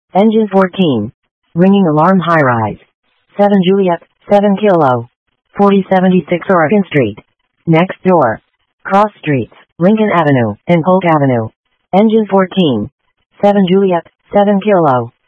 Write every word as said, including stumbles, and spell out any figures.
Engine fourteen. Ringing alarm high-rise. seven Juliet, seven Kilo. forty seventy-six Oregon Street. Next door. Cross Streets, Lincoln Avenue, and Polk Avenue. Engine fourteen. seven Juliet, seven Kilo.